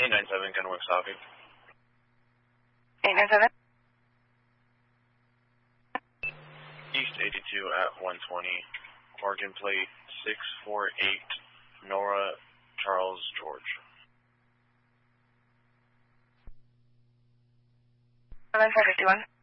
897 Gunworks Talking. 897? East 82 at 120. Oregon plate 648 Nora Charles George. 1151.